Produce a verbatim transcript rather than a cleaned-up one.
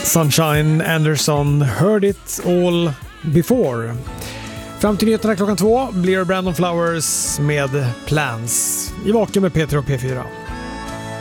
Sunshine Anderson, Heard It All Before. Fram till nyheterna klockan två blir Brandon Flowers med Plans. I Vaken med P tre och P fyra.